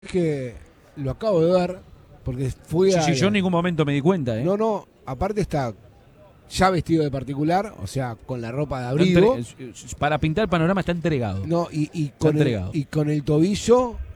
Que lo acabo de ver porque fui a. Sí, yo en ningún momento me di cuenta, ¿eh? No, aparte está ya vestido de particular, o sea, con la ropa de Está abrigo. para pintar el panorama está entregado. No, Está entregado. y con el tobillo